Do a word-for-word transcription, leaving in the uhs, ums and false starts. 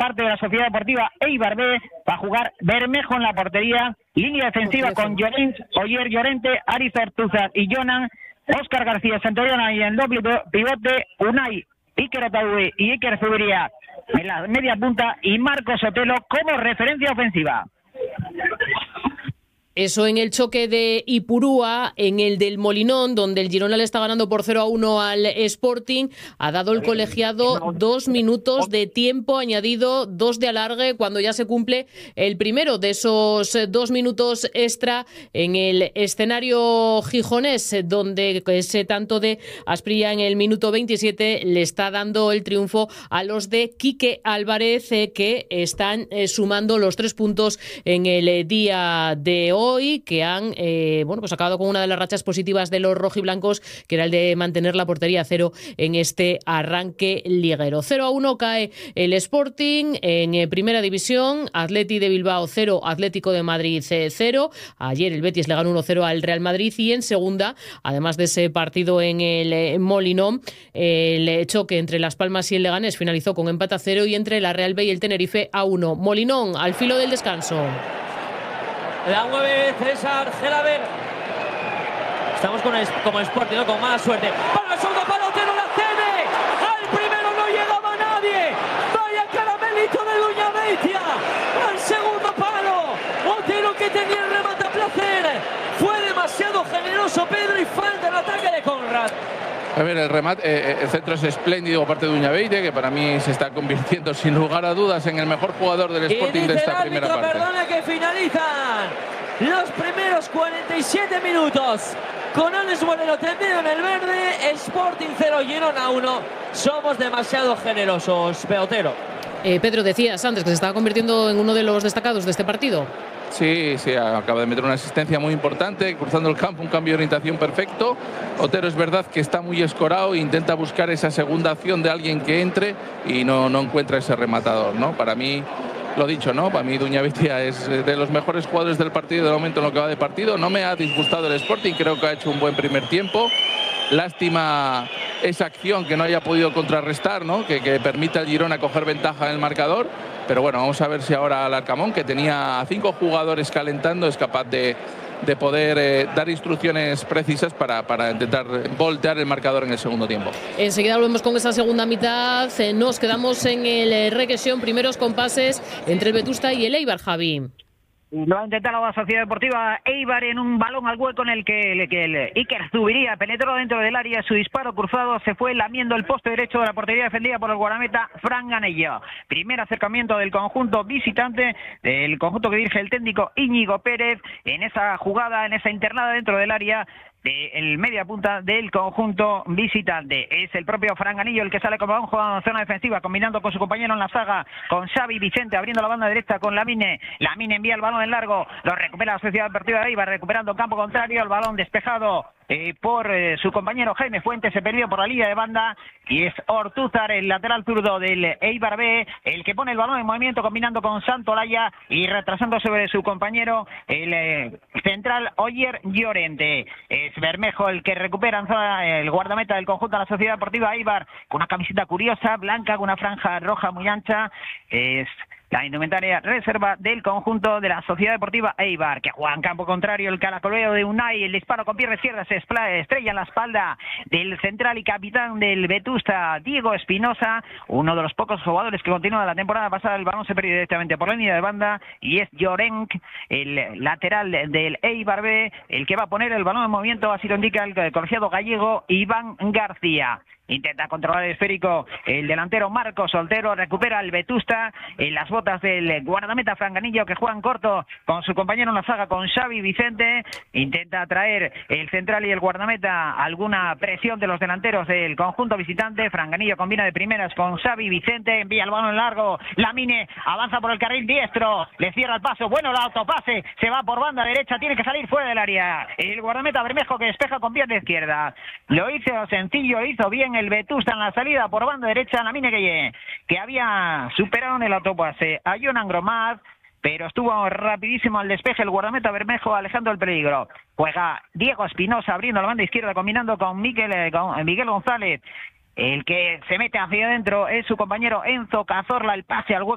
parte de la Sociedad Deportiva Eibar B, va a jugar Bermejo en la portería, línea defensiva con Llorens, Oyer Llorente, Aris Ortúzar y Jonan, Óscar García Santoriana, y en doble pivote Unai, Iker Otaúe y Iker Zubiría en la media punta, y Marcos Sotelo como referencia ofensiva. Eso en el choque de Ipurúa. En el del Molinón, donde el Girona le está ganando por cero a uno al Sporting, ha dado el colegiado dos minutos de tiempo añadido, dos de alargue, cuando ya se cumple el primero de esos dos minutos extra en el escenario gijonés, donde ese tanto de Asprilla en el minuto veintisiete le está dando el triunfo a los de Quique Álvarez, que están sumando los tres puntos en el día de hoy. Hoy, que han eh, bueno, pues acabado con una de las rachas positivas de los rojiblancos, que era el de mantener la portería a cero en este arranque liguero. cero a uno cae el Sporting en eh, primera división. Atleti de Bilbao cero, Atlético de Madrid cero. Ayer el Betis le ganó uno cero al Real Madrid. Y en segunda, además de ese partido en el eh, Molinón, eh, el choque entre Las Palmas y el Leganés finalizó con empate a cero, y entre la Real B y el Tenerife a uno. Molinón al filo del descanso. La mueve César Gelaber. Estamos con es, como Sporting, ¿no? Con mala suerte. Para el segundo palo, Otero la cede. Al primero no llegaba nadie. Vaya caramelito de Duña Beitia. Al segundo palo, Otero, que tenía el remate a placer. Fue demasiado generoso Pedro, y falta el ataque de Conrad. A ver, el remate, eh, el centro es espléndido por parte de Uñabeite, que para mí se está convirtiendo sin lugar a dudas en el mejor jugador del Sporting de esta primera parte. Perdona, que finalizan los primeros cuarenta y siete minutos con Alex Moreno tendido en el verde. Sporting cero, Girona uno. Somos demasiado generosos, Peotero. Eh, Pedro, decías antes que se estaba convirtiendo en uno de los destacados de este partido. Sí, sí, acaba de meter una asistencia muy importante, cruzando el campo, un cambio de orientación perfecto. Otero es verdad que está muy escorado e intenta buscar esa segunda acción de alguien que entre y no, no encuentra ese rematador, ¿no? Para mí, lo dicho, ¿no? Para mí Duña Beitia es de los mejores jugadores del partido de momento en lo que va de partido. No me ha disgustado el Sporting, creo que ha hecho un buen primer tiempo. Lástima esa acción que no haya podido contrarrestar, ¿no? Que, que permita al Girona coger ventaja en el marcador. Pero bueno, vamos a ver si ahora Alarcamón, que tenía a cinco jugadores calentando, es capaz de, de poder eh, dar instrucciones precisas para, para intentar voltear el marcador en el segundo tiempo. Enseguida volvemos con esa segunda mitad. Nos quedamos en el regresión, primeros compases entre el Vetusta y el Eibar, Javi. Lo va a intentar la Sociedad Deportiva Eibar en un balón al hueco en el que el, que el Iker Zubiría penetró dentro del área. Su disparo cruzado se fue lamiendo el poste derecho de la portería defendida por el guardameta Fran Ganello. Primer acercamiento del conjunto visitante, del conjunto que dirige el técnico Íñigo Pérez, en esa jugada, en esa internada dentro del área del media punta del conjunto visitante. Es el propio Fran Ganillo el que sale como balón, jugando en zona defensiva, combinando con su compañero en la saga, con Xavi Vicente, abriendo la banda derecha con Lamine. Lamine envía el balón en largo, lo recupera la Sociedad Deportiva de Eibar, recuperando campo contrario, el balón despejado eh, por eh, su compañero Jaime Fuentes, se perdió por la línea de banda, y es Ortúzar, el lateral zurdo del Eibar B, el que pone el balón en movimiento, combinando con Santolaya y retrasando sobre su compañero el eh, central Oyer Llorente. Es Bermejo el que recupera en zona, el guardameta del conjunto de la Sociedad Deportiva Eibar, con una camiseta curiosa, blanca, con una franja roja muy ancha. Es la indumentaria reserva del conjunto de la Sociedad Deportiva Eibar, que juega en campo contrario. El caracoleo de Unai, el disparo con pierna izquierda, se estrella en la espalda del central y capitán del Vetusta, Diego Espinosa, uno de los pocos jugadores que continúa la temporada pasada. El balón se perdió directamente por la línea de banda, y es Llorenk, el lateral del Eibar B, el que va a poner el balón en movimiento. Así lo indica el colegiado gallego Iván García. Intenta controlar el esférico el delantero Marcos Soltero, recupera el Vetusta en las botas del guardameta Fran Ganillo, que juega en corto con su compañero en la saga, con Xavi Vicente. Intenta traer el central y el guardameta alguna presión de los delanteros del conjunto visitante. Fran Ganillo combina de primeras con Xavi Vicente, envía el balón en largo, Lamine avanza por el carril diestro, le cierra el paso, bueno el autopase, se va por banda derecha, tiene que salir fuera del área. El guardameta Bermejo, que despeja con pierna izquierda. Lo hizo sencillo, hizo bien el Vetusta en la salida por banda derecha. Lamine Gueye, que había superado en el autopase a Jonan Gromad, pero estuvo rapidísimo al despeje el guardameta Bermejo, alejando el peligro. Juega Diego Espinosa abriendo la banda izquierda, combinando con Miguel, con Miguel González. El que se mete hacia adentro es su compañero Enzo Cazorla, el pase al hueco